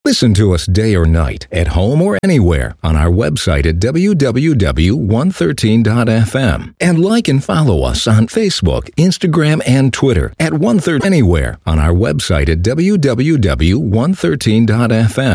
Listen to us day or night, at home or anywhere, on our website at www.113.fm. And like and follow us on Facebook, Instagram, and Twitter at 113 anywhere on our website at www.113.fm.